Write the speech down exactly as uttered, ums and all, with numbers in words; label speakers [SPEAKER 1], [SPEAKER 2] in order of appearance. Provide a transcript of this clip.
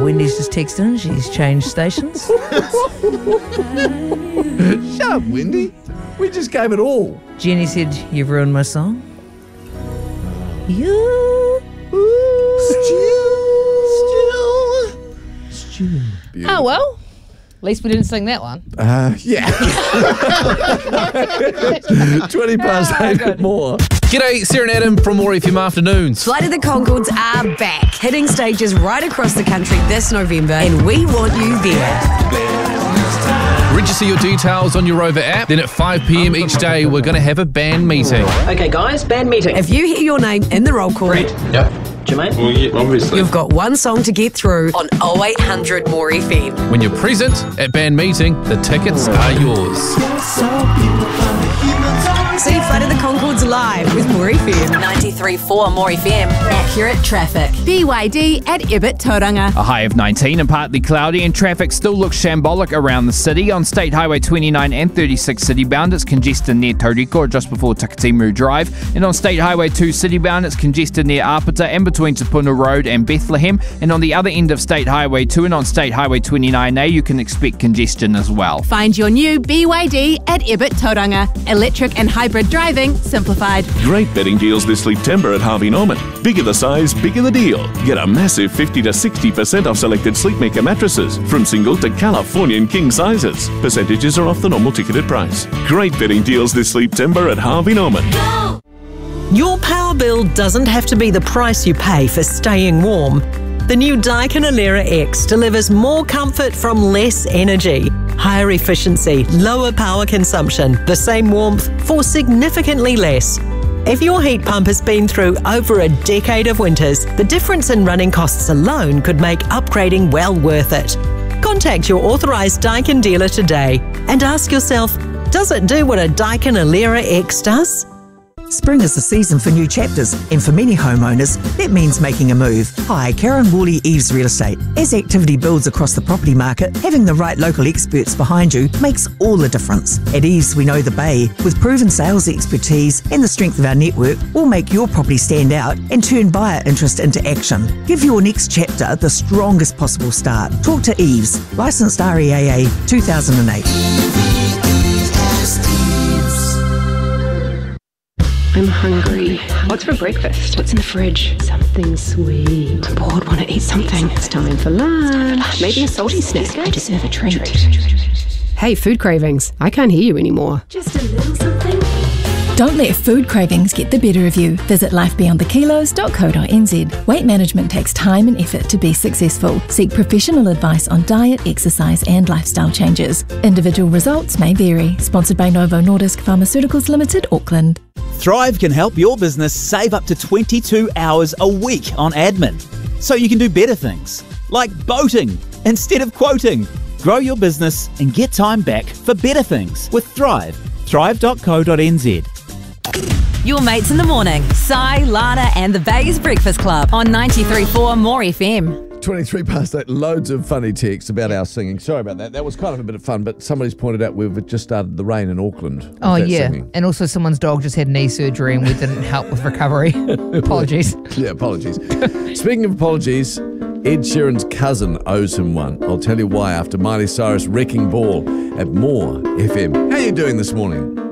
[SPEAKER 1] Wendy's just texted in. She's changed stations.
[SPEAKER 2] Shut up, Wendy. We just gave it all.
[SPEAKER 1] Jenny said, you've ruined my song. You.
[SPEAKER 2] Still. Still.
[SPEAKER 1] Oh, well. At least we didn't sing that one.
[SPEAKER 2] Uh, yeah. twenty past eight and more.
[SPEAKER 3] G'day, Sarah and Adam from More F M Afternoons.
[SPEAKER 4] Flight of the Conchords are back, hitting stages right across the country this November, and we want you there.
[SPEAKER 3] Register your details on your Rover app. Then at five p.m. each day, we're going to have a band meeting.
[SPEAKER 5] Okay, guys, band meeting.
[SPEAKER 4] If you hear your name in the roll call,
[SPEAKER 5] Yep. Jermaine?
[SPEAKER 6] Well, yeah, obviously.
[SPEAKER 4] you've got one song to get through on oh eight hundred More F M.
[SPEAKER 3] When you're present at band meeting, the tickets are yours.
[SPEAKER 4] See Flight of the Conchords live with More F M.
[SPEAKER 7] ninety-three point four More F M. Accurate traffic.
[SPEAKER 8] B Y D at Ibbot Tauranga.
[SPEAKER 9] A high of nineteen and partly cloudy, and traffic still looks shambolic around the city. On State Highway twenty-nine and thirty-six city-bound, it's congested near Tauriko just before Takatimu Drive. And on State Highway two city-bound, it's congested near Apata and between Te Puna Road and Bethlehem. And on the other end of State Highway two and on State Highway twenty-nine A, you can expect congestion as well.
[SPEAKER 8] Find your new B Y D at Ibbot Tauranga. Electric and hybrid driving simplified.
[SPEAKER 10] Great betting deals this September at Harvey Norman. Bigger the size, bigger the deal. Get a massive fifty to sixty percent off selected Sleepmaker mattresses from single to Californian king sizes. Percentages are off the normal ticketed price. Great betting deals this September at Harvey Norman.
[SPEAKER 5] Your power bill doesn't have to be the price you pay for staying warm. The new Daikin Alera X delivers more comfort from less energy, higher efficiency, lower power consumption, the same warmth for significantly less. If your heat pump has been through over a decade of winters, the difference in running costs alone could make upgrading well worth it. Contact your authorised Daikin dealer today and ask yourself, does it do what a Daikin Alera X does?
[SPEAKER 11] Spring is the season for new chapters, and for many homeowners, that means making a move. Hi, Karen Worley, Eves Real Estate. As activity builds across the property market, having the right local experts behind you makes all the difference. At Eves, we know the Bay. With proven sales expertise and the strength of our network, we'll make your property stand out and turn buyer interest into action. Give your next chapter the strongest possible start. Talk to Eves, licensed R E A A two thousand eight.
[SPEAKER 12] I'm hungry. What's for breakfast? What's in the fridge? Something sweet. I'm bored, want to eat something. It's time for lunch. Maybe a salty snack. I deserve a treat. Hey, food cravings. I can't hear you anymore.
[SPEAKER 8] Just a little something. Don't let food cravings get the better of you. Visit life beyond the kilos dot co dot n z. Weight management takes time and effort to be successful. Seek professional advice on diet, exercise and lifestyle changes. Individual results may vary. Sponsored by Novo Nordisk Pharmaceuticals Limited, Auckland.
[SPEAKER 13] Thrive can help your business save up to twenty-two hours a week on admin, so you can do better things, like boating instead of quoting. Grow your business and get time back for better things with Thrive. thrive dot co dot n z.
[SPEAKER 7] Your mates in the morning. Sai, Lana and the Bay's Breakfast Club on ninety-three point four More F M.
[SPEAKER 2] twenty-three past eight, loads of funny texts about our singing. Sorry about that. That was kind of a bit of fun, but somebody's pointed out we've just started the rain in Auckland.
[SPEAKER 1] Oh, yeah.
[SPEAKER 2] Singing.
[SPEAKER 1] And also someone's dog just had knee surgery and we didn't help with recovery. Apologies.
[SPEAKER 2] Yeah, apologies. Speaking of apologies, Ed Sheeran's cousin owes him one. I'll tell you why after Miley Cyrus' Wrecking Ball at More F M. How are you doing this morning?